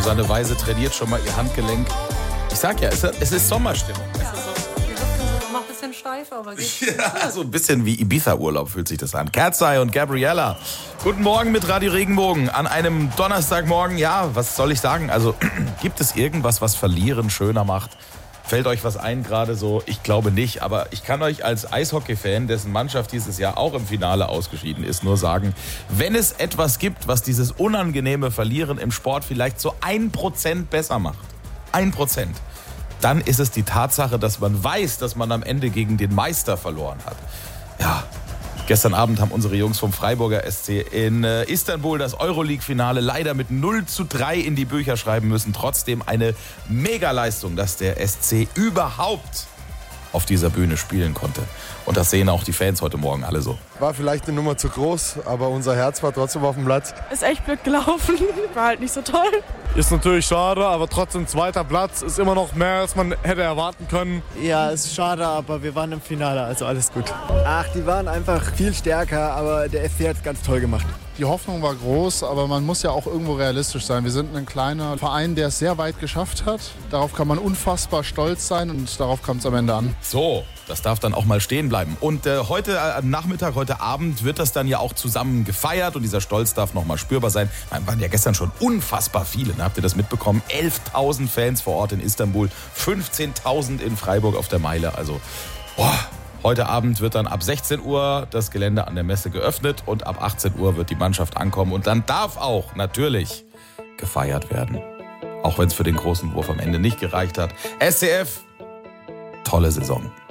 Susanne Weise trainiert schon mal ihr Handgelenk. Ich sag ja, es ist Sommerstimmung. Macht ein bisschen steif, aber geht. Ja, so ein bisschen wie Ibiza-Urlaub fühlt sich das an. Kerzai und Gabriella. Guten Morgen mit Radio Regenbogen an einem Donnerstagmorgen. Ja, was soll ich sagen? Also, gibt es irgendwas, was Verlieren schöner macht? Fällt euch was ein gerade so? Ich glaube nicht, aber ich kann euch als Eishockey-Fan, dessen Mannschaft dieses Jahr auch im Finale ausgeschieden ist, nur sagen, wenn es etwas gibt, was dieses unangenehme Verlieren im Sport vielleicht so 1% besser macht, 1%, dann ist es die Tatsache, dass man weiß, dass man am Ende gegen den Meister verloren hat. Ja, gestern Abend haben unsere Jungs vom Freiburger SC in Istanbul das Euroleague-Finale leider mit 0:3 in die Bücher schreiben müssen. Trotzdem eine Megaleistung, dass der SC überhaupt auf dieser Bühne spielen konnte. Und das sehen auch die Fans heute Morgen alle so. War vielleicht eine Nummer zu groß, aber unser Herz war trotzdem auf dem Platz. Ist echt blöd gelaufen, war halt nicht so toll. Ist natürlich schade, aber trotzdem zweiter Platz ist immer noch mehr, als man hätte erwarten können. Ja, ist schade, aber wir waren im Finale, also alles gut. Ach, die waren einfach viel stärker, aber der SC hat es ganz toll gemacht. Die Hoffnung war groß, aber man muss ja auch irgendwo realistisch sein. Wir sind ein kleiner Verein, der es sehr weit geschafft hat. Darauf kann man unfassbar stolz sein und darauf kommt es am Ende an. So, das darf dann auch mal stehen bleiben. Und heute Nachmittag, heute Abend wird das dann ja auch zusammen gefeiert und dieser Stolz darf noch mal spürbar sein. Man waren ja gestern schon unfassbar viele, ne? Habt ihr das mitbekommen? 11.000 Fans vor Ort in Istanbul, 15.000 in Freiburg auf der Meile. Also, heute Abend wird dann ab 16 Uhr das Gelände an der Messe geöffnet und ab 18 Uhr wird die Mannschaft ankommen. Und dann darf auch natürlich gefeiert werden. Auch wenn es für den großen Wurf am Ende nicht gereicht hat. SCF, tolle Saison.